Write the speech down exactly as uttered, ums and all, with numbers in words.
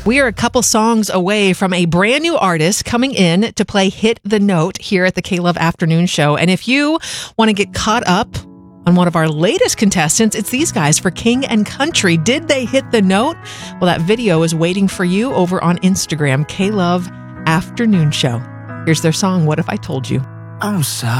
We are a couple songs away from a brand new artist coming in to play Hit the Note here at the K-Love Afternoon Show. And if you want to get caught up on one of our latest contestants, it's these guys for King and Country. Did they hit the note? Well, that video is waiting for you over on Instagram, K-Love Afternoon Show. Here's their song, What If I Told You? I'm sorry.